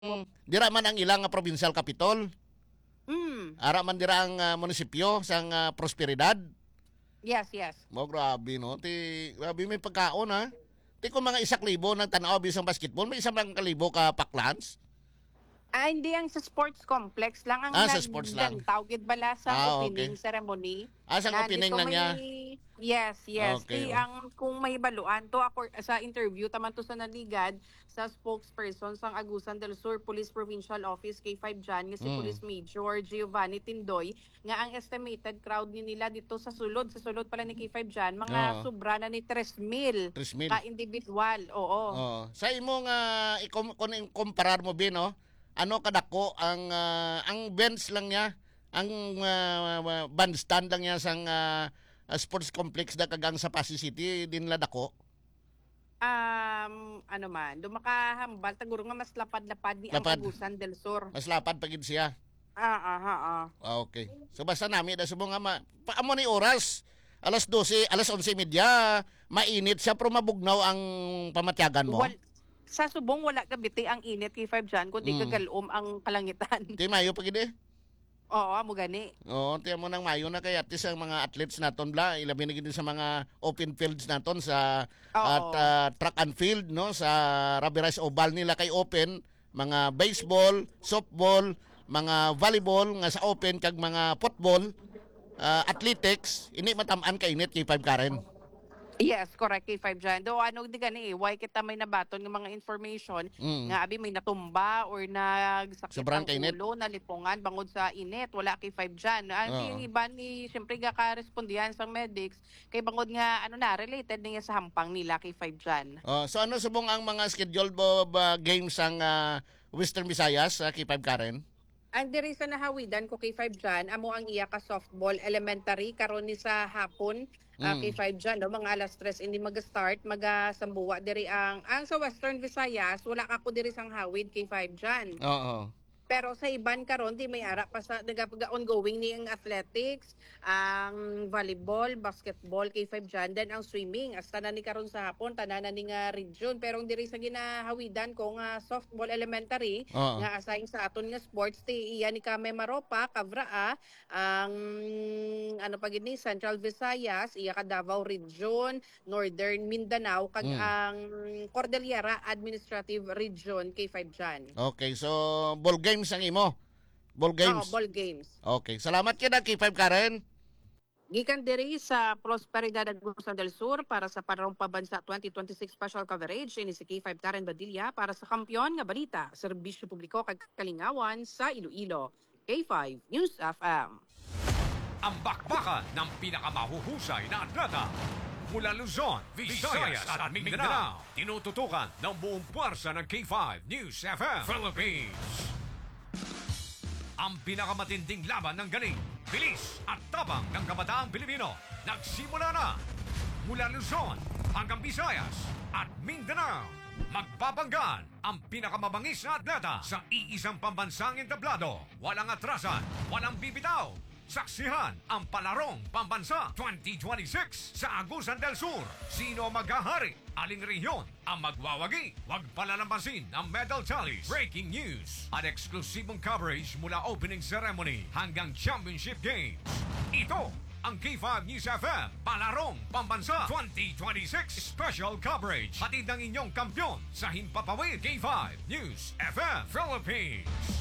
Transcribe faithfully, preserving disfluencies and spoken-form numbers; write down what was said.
dira man ang ilang nga provincial capital. Mm. Ara man dira ang ah, munisipyo sang ah, Prosperidad. Yes, yes. Mo grabe no. Ti grabe may pagkaon ha. Ti kung mga isak libo nang tanaw bisang basketball, may isang lang kalibo ka paklans. Ah, hindi ang sa sports complex lang ang Ah, sa sports lang. tawagid bala sa Ah, opening okay. ceremony. Ah, sang Na opening dito na niya. may- Yes, yes. Okay, Di, oh. ang kung may baluan to ako sa interview taman to sa naligad sa spokesperson sang Agusan del Sur Police Provincial Office K five Jan nga si Mm. Police Major Giovanni Tindoy nga ang estimated crowd ni nila dito sa sulod sa sulod pala ni K five Jan mga Oo. sobra na ni tres mil tres mil. ka individual. Oo. Oh, sa imong uh, ikom kung kumparar mo bin no, ano kadako ang ah, ang bench lang niya, ang ah, bandstand lang niya sang ah, ah, sports complex da kagang sa Pasig City din la dako. Um, ano man, dumakahambal taguro nga mas lapad-lapad ni ang Lapad. Agusan del Sur. Mas lapad pagid siya. Ah, ah, ah, ah. Ah, okay. So basta nami da subong nga ma, paamo ni oras. Alas dose, alas onse media, mainit siya pero mabugnaw ang pamatyagan mo. Wal, sa subong wala ka biti ang init kay five Jan kundi Mm. kagalom ang kalangitan. Di mayo pagid eh. Oo, mo gani. Oo, tiyan mo nang mayo na kay at least ang mga athletes naton bla, ilabi na gid sa mga open fields naton sa Oo. at ah, track and field no sa rubberized oval nila kay open, mga baseball, softball, mga volleyball nga sa open kag mga football, ah, athletics, ini matam-an ka init kay five Karen. Yes, correct kay five Jan. Do ano di gani eh, why kita may nabaton ng mga information Mm. nga abi may natumba or nagsakit Sobrang ang kainit. ulo, nalipungan bangod sa init, wala kay five Jan. Ang Oo. yung iba ni syempre ga ka respondihan sa medics kay bangod nga ano na related niya sa hampang nila kay five Jan. Oh, so ano subong ang mga scheduled ba, ba games ang ah, Western Visayas sa kay five Karen? Ang diri sa nahawidan ko kay five Jan, amo ang iya ka softball elementary karon ni sa hapon ah, Mm. kay five Jan no, mga alas tres hindi mag-start magasambuwa diri ang ang sa Western Visayas wala ka ko diri sang hawid kay five Jan. Oo. Pero sa iban karon di may ara pa sa nagapaga ongoing ni ang athletics, ang volleyball, basketball kay five Jan, then ang swimming hasta na ni karon sa hapon tanan na ni nga region pero ang diri sa ginahawidan ko nga softball elementary Oo. nga assign sa aton nga sports ti iya ni Kame Maropa, Kavraa, ang ano pa gid ni Central Visayas, iya ka Davao Region, Northern Mindanao kag Mm. ang Cordillera Administrative Region kay five Jan. Okay, so ball games ang imo. Ball games. Oo, ball games. Okay, salamat kita kay five Karen. Gikan diri sa Prosperidad Agusan del Sur para sa Panarong Pabansa twenty twenty-six special coverage ini si K five Karen Badilla para sa Kampiyon nga Balita, Serbisyo Publiko kag Kalingawan sa Iloilo. K five News F M. Ang bakbakan ng pinakamahuhusay na atleta mula Luzon, Visayas at Mindanao. Tinututukan ng buong puwersa ng K five News F M Philippines. Ang pinakamatinding laban ng galing, bilis at tabang ng kabataang Pilipino nagsimula na. Mula Luzon hanggang Visayas at Mindanao, magpapanggan ang pinakamabangis na atleta sa iisang pambansang entablado. Walang atrasan, walang bibitaw. Saksihan ang Palarong Pambansa twenty twenty-six sa Agusan del Sur. Sino maghahari? Aling rehiyon ang magwawagi? Huwag palalambasin ang medal tallies, breaking news at eksklusibong coverage mula opening ceremony hanggang championship games. Ito ang K five News F M Palarong Pambansa twenty twenty-six special coverage. Hatid ng inyong kampyon sa Himpapawid K five News F M Philippines.